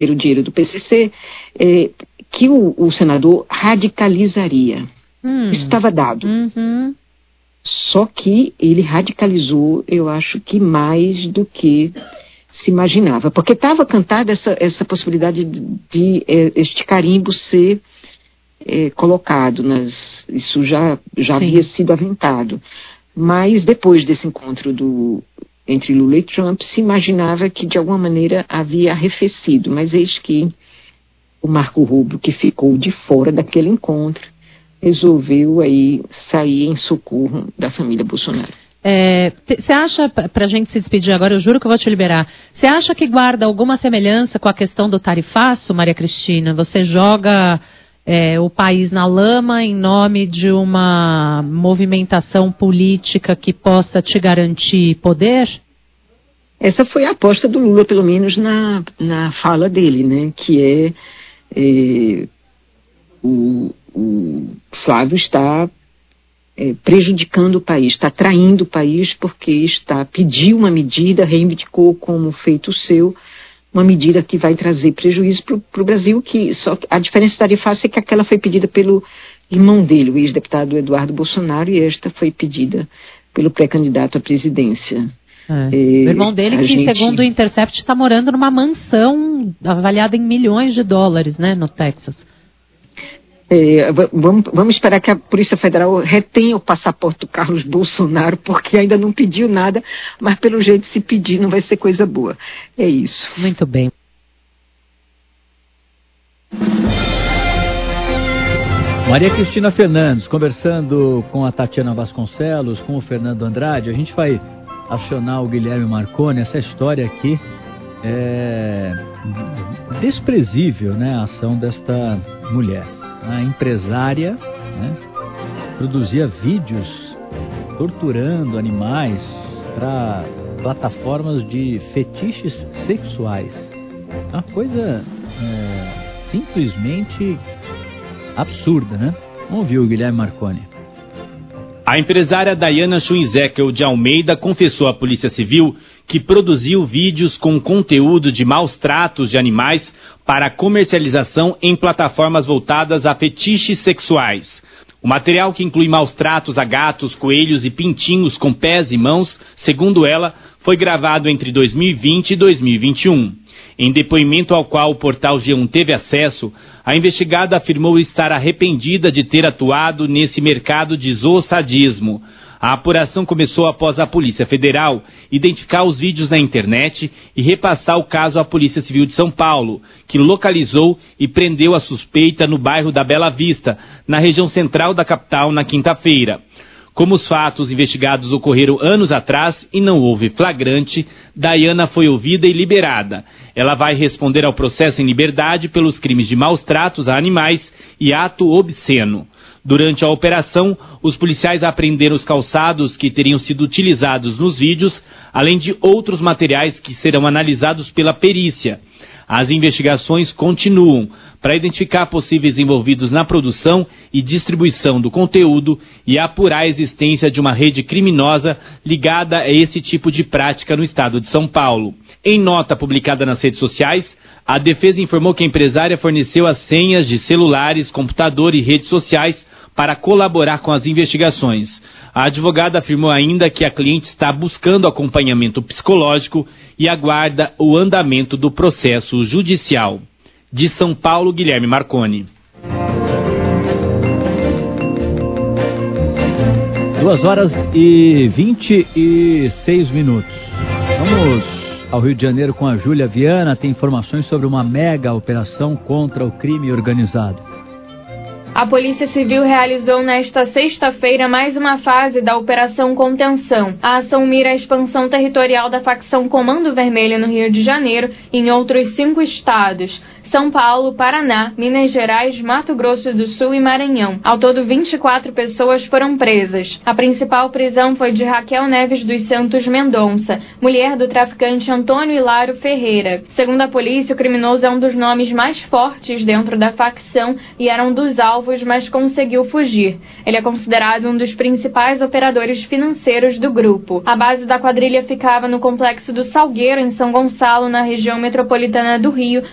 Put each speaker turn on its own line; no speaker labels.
pelo dinheiro do PCC, que o senador radicalizaria. Isso estava dado.
Uhum.
Só que ele radicalizou, eu acho que mais do que se imaginava. Porque estava cantada essa possibilidade de este carimbo ser colocado. Isso já havia sido aventado. Mas depois desse encontro entre Lula e Trump, se imaginava que de alguma maneira havia arrefecido. Mas eis que o Marco Rubio, que ficou de fora daquele encontro, resolveu aí sair em socorro da família Bolsonaro.
Você acha, pra gente se despedir agora, eu juro que eu vou te liberar, você acha que guarda alguma semelhança com a questão do tarifaço, Maria Cristina? Você joga o país na lama em nome de uma movimentação política que possa te garantir poder?
Essa foi a aposta do Lula, pelo menos na fala dele, né? Que o Flávio está prejudicando o país, está traindo o país porque pediu uma medida, reivindicou como feito seu, uma medida que vai trazer prejuízo para o Brasil, só que a diferença tarifária é que aquela foi pedida pelo irmão dele, o ex-deputado Eduardo Bolsonaro, e esta foi pedida pelo pré-candidato à presidência.
O irmão dele, que segundo o Intercept, está morando numa mansão avaliada em milhões de dólares, né, no Texas.
Vamos esperar que a Polícia Federal retenha o passaporte do Carlos Bolsonaro, porque ainda não pediu nada, mas pelo jeito, se pedir, não vai ser coisa boa. É isso.
Muito bem.
Maria Cristina Fernandes, conversando com a Tatiana Vasconcelos, com o Fernando Andrade. A gente vai acionar o Guilherme Marconi. Essa história aqui é desprezível, né, a ação desta mulher. A empresária, né, produzia vídeos torturando animais para plataformas de fetiches sexuais. Uma coisa simplesmente absurda, né? Vamos ouvir o Guilherme Marconi.
A empresária Dayana Schwinzekel de Almeida confessou à Polícia Civil que produziu vídeos com conteúdo de maus tratos de animais para comercialização em plataformas voltadas a fetiches sexuais. O material, que inclui maus tratos a gatos, coelhos e pintinhos com pés e mãos, segundo ela, foi gravado entre 2020 e 2021. Em depoimento ao qual o portal G1 teve acesso, a investigada afirmou estar arrependida de ter atuado nesse mercado de zoosadismo. A apuração começou após a Polícia Federal identificar os vídeos na internet e repassar o caso à Polícia Civil de São Paulo, que localizou e prendeu a suspeita no bairro da Bela Vista, na região central da capital, na quinta-feira. Como os fatos investigados ocorreram anos atrás e não houve flagrante, Dayana foi ouvida e liberada. Ela vai responder ao processo em liberdade pelos crimes de maus tratos a animais e ato obsceno. Durante a operação, os policiais apreenderam os calçados que teriam sido utilizados nos vídeos, além de outros materiais que serão analisados pela perícia. As investigações continuam para identificar possíveis envolvidos na produção e distribuição do conteúdo e apurar a existência de uma rede criminosa ligada a esse tipo de prática no estado de São Paulo. Em nota publicada nas redes sociais, a defesa informou que a empresária forneceu as senhas de celulares, computador e redes sociais para colaborar com as investigações. A advogada afirmou ainda que a cliente está buscando acompanhamento psicológico e aguarda o andamento do processo judicial. De São Paulo, Guilherme Marconi.
2h26. Vamos ao Rio de Janeiro com a Júlia Viana. Tem informações sobre uma mega operação contra o crime organizado.
A Polícia Civil realizou nesta sexta-feira mais uma fase da Operação Contenção. A ação mira a expansão territorial da facção Comando Vermelho no Rio de Janeiro e em outros 5 estados: São Paulo, Paraná, Minas Gerais, Mato Grosso do Sul e Maranhão. Ao todo, 24 pessoas foram presas. A principal prisão foi de Raquel Neves dos Santos Mendonça, mulher do traficante Antônio Hilário Ferreira. Segundo a polícia, o criminoso é um dos nomes mais fortes dentro da facção e era um dos alvos, mas conseguiu fugir. Ele é considerado um dos principais operadores financeiros do grupo. A base da quadrilha ficava no complexo do Salgueiro, em São Gonçalo, na região metropolitana do Rio,